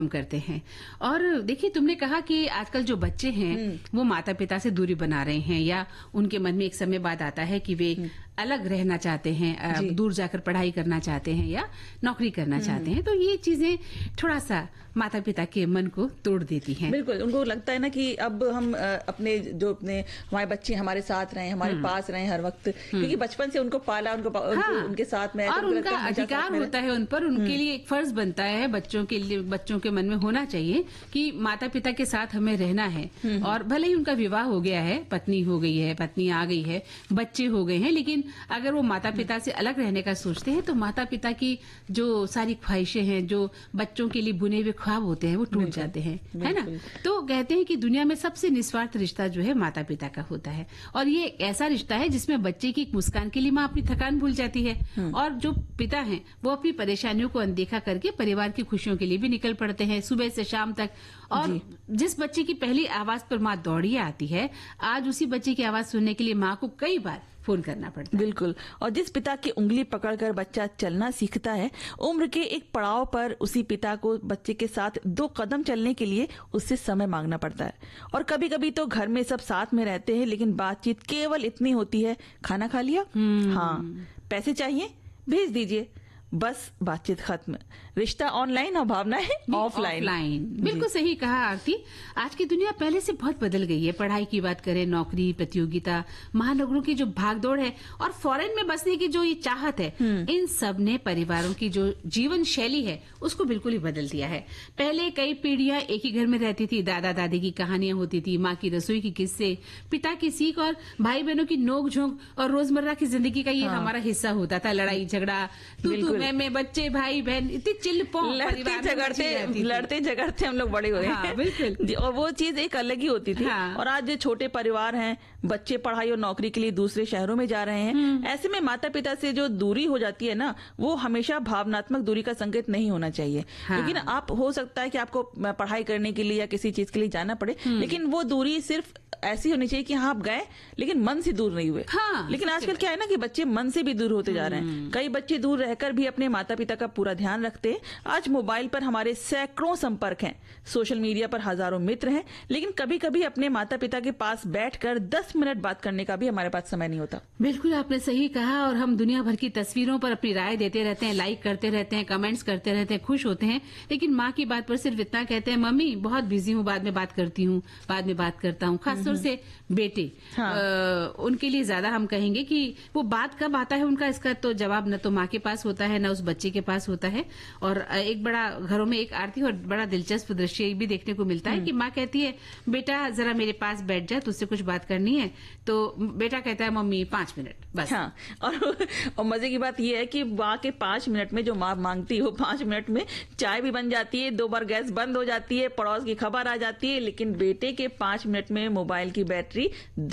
करते हैं। और देखिए, तुमने कहा कि आजकल जो बच्चे हैं वो माता पिता से दूरी बना रहे हैं, या उनके मन में एक समय बाद आता है कि वे अलग रहना चाहते हैं, दूर जाकर पढ़ाई करना चाहते हैं या नौकरी करना चाहते हैं। तो ये चीजें थोड़ा सा माता पिता के मन को तोड़ देती हैं। बिल्कुल, उनको लगता है ना कि अब हम अपने हमारे बच्चे हमारे साथ रहे, हमारे पास रहे हर वक्त, क्योंकि बचपन से उनको पाला, उनके साथ में, और उनका अधिकार होता है उन पर। उनके लिए एक फर्ज बनता है, बच्चों के मन में होना चाहिए कि माता पिता के साथ हमें रहना है। और भले ही उनका विवाह हो गया है, पत्नी हो गई है, पत्नी आ गई है, बच्चे हो गए हैं, लेकिन अगर वो माता पिता से अलग रहने का सोचते हैं तो माता पिता की जो सारी ख्वाहिशें हैं, जो बच्चों के लिए बुने हुए ख्वाब होते हैं, वो टूट जाते हैं, है ना। तो कहते हैं कि दुनिया में सबसे निस्वार्थ रिश्ता जो है माता पिता का होता है। और ये ऐसा रिश्ता है जिसमें बच्चे की एक मुस्कान के लिए माँ अपनी थकान भूल जाती है, और जो पिता हैं वो अपनी परेशानियों को अनदेखा करके परिवार की खुशियों के लिए भी निकल पड़ते हैं, सुबह से शाम तक। और जिस बच्चे की पहली आवाज पर माँ दौड़िए आती है, आज उसी बच्चे की आवाज सुनने के लिए माँ को कई बार फोन करना पड़ता है। बिल्कुल। और जिस पिता की उंगली पकड़कर बच्चा चलना सीखता है, उम्र के एक पड़ाव पर उसी पिता को बच्चे के साथ 2 कदम चलने के लिए उससे समय मांगना पड़ता है। और कभी कभी तो घर में सब साथ में रहते हैं, लेकिन बातचीत केवल इतनी होती है, खाना खा लिया, हाँ, पैसे चाहिए, भेज दीजिए, बस बातचीत खत्म। रिश्ता ऑनलाइन और भावनाएं ऑफलाइन। बिल्कुल सही कहा आरती। आज की दुनिया पहले से बहुत बदल गई है। पढ़ाई की बात करें, नौकरी, प्रतियोगिता, महानगरों की जो भागदौड़ है और फॉरेन में बसने की जो ये चाहत है, इन सब ने परिवारों की जो जीवन शैली है उसको बिल्कुल ही बदल दिया है। पहले कई पीढ़ियां एक ही घर में रहती थी, दादा दादी की कहानियां होती थी, माँ की रसोई की किस्से, पिता की सीख और भाई बहनों की नोक झोंक, और रोजमर्रा की जिंदगी का ये हमारा हिस्सा होता था। लड़ाई झगड़ा, तू मैं बच्चे, भाई बहन, इतनी चिल्लपों लड़ते झगड़ते हम लोग बड़े हुए हैं। बिल्कुल। और वो चीज एक अलग ही होती थी। और आज जो छोटे परिवार हैं, बच्चे पढ़ाई और नौकरी के लिए दूसरे शहरों में जा रहे हैं, ऐसे में माता पिता से जो दूरी हो जाती है ना, वो हमेशा भावनात्मक दूरी का संकेत नहीं होना चाहिए। लेकिन आप हो सकता है कि आपको पढ़ाई करने के लिए या किसी चीज के लिए जाना पड़े, लेकिन वो दूरी सिर्फ ऐसी होनी चाहिए कि हाँ आप गए लेकिन मन से दूर नहीं हुए। लेकिन आजकल क्या है ना कि बच्चे मन से भी दूर होते जा रहे हैं। कई बच्चे दूर रहकर भी अपने माता पिता का पूरा ध्यान रखते हैं। आज मोबाइल पर हमारे सैकड़ों संपर्क हैं, सोशल मीडिया पर हजारों मित्र हैं, लेकिन कभी कभी अपने माता पिता के पास बैठकर 10 मिनट बात करने का भी हमारे पास समय नहीं होता। बिल्कुल आपने सही कहा। और हम दुनिया भर की तस्वीरों पर अपनी राय देते रहते हैं, लाइक करते रहते हैं, कमेंट्स करते रहते हैं, खुश होते हैं, लेकिन माँ की बात पर सिर्फ इतना कहते हैं, मम्मी बहुत बिजी हूँ, बाद में बात करती हूँ, बाद में बात करता हूँ। खासतौर से बेटे, उनके लिए ज्यादा हम कहेंगे कि वो बात कब आता है उनका, इसका तो जवाब न तो माँ के पास होता है, न उस बच्चे के पास होता है। और एक बड़ा घरों में एक आरती और बड़ा दिलचस्प दृश्य भी देखने को मिलता है कि माँ कहती है, बेटा जरा मेरे पास बैठ जा, तुझसे कुछ बात करनी है। तो बेटा कहता है, मम्मी 5 मिनट बस। हाँ। और मजे की बात यह है कि माँ के 5 मिनट में जो माँ मांगती है, वो 5 मिनट में चाय भी बन जाती है, 2 बार गैस बंद हो जाती है, पड़ोस की खबर आ जाती है, लेकिन बेटे के 5 मिनट में मोबाइल की बैटरी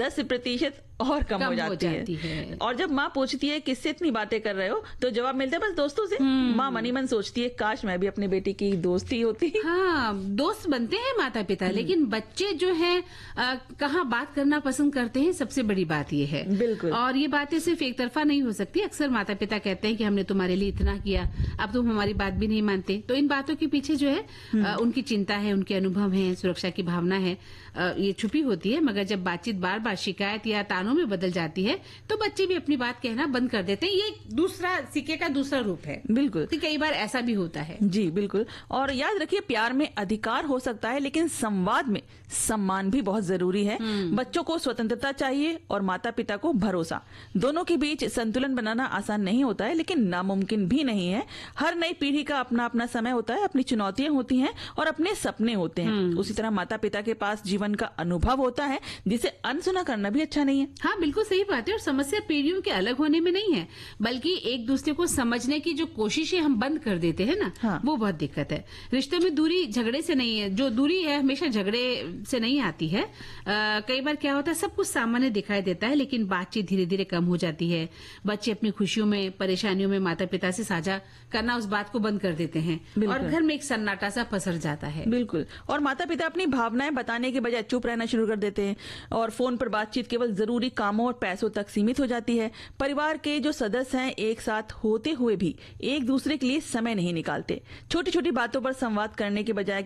10% और कम हो जाती है। और जब माँ पूछती है किससे इतनी बातें कर रहे हो, तो जवाब मिलता है बस दोस्तों से। माँ मनी मन सोचती है, काश मैं भी अपने बेटी की दोस्ती होती। हाँ, दोस्त बनते हैं माता पिता, लेकिन बच्चे जो है कहाँ बात करना पसंद करते हैं, सबसे बड़ी बात ये है। बिल्कुल। और ये बातें सिर्फ एक तरफा नहीं हो सकती। अक्सर माता पिता कहते हैं कि हमने तुम्हारे लिए इतना किया, अब तुम हमारी बात भी नहीं मानते। तो इन बातों के पीछे जो है उनकी चिंता है, उनके अनुभव है, सुरक्षा की भावना है, ये छुपी होती है। मगर जब बातचीत बार बार शिकायत या तानों में बदल जाती है, तो बच्चे भी अपनी बात कहना बंद कर देते हैं। ये दूसरा सिक्के का दूसरा रूप है। बिल्कुल। तो कई बार ऐसा भी होता है। जी बिल्कुल। और याद रखिए, प्यार में अधिकार हो सकता है, लेकिन संवाद में सम्मान भी बहुत जरूरी है। बच्चों को स्वतंत्रता चाहिए और माता पिता को भरोसा। दोनों के बीच संतुलन बनाना आसान नहीं होता है, लेकिन नामुमकिन भी नहीं है। हर नई पीढ़ी का अपना अपना समय होता है, अपनी चुनौतियां होती हैं और अपने सपने होते हैं। उसी तरह माता पिता के पास जीवन का अनुभव होता है, जिसे अनसुना करना भी अच्छा नहीं है। हाँ, बिल्कुल सही बात है। और समस्या पीढ़ियों के अलग होने में नहीं है, बल्कि एक दूसरे को समझने की जो कोशिशें हम बंद कर देते हैं ना, वो बहुत दिक्कत है। रिश्ते में दूरी झगड़े से नहीं है, जो दूरी है हमेशा झगड़े से नहीं आती है। कई बार क्या होता है, सब कुछ सामान्य दिखाई देता है, लेकिन बातचीत धीरे धीरे कम हो जाती है। बच्चे अपनी खुशियों में, परेशानियों में माता पिता से साझा करना, उस बात को बंद कर देते हैं और घर में एक सन्नाटा सा पसर जाता है। बिल्कुल। और माता पिता अपनी भावनाएं बताने के बजाय चुप रहना शुरू कर देते हैं और फोन पर बातचीत केवल जरूरी छोटी कामों और पैसों तक सीमित हो जाती है। परिवार के जो सदस्य हैं एक साथ होते हुए भी एक दूसरे के लिए समय नहीं निकालते। छोटी छोटी बातों पर संवाद करने के बजाय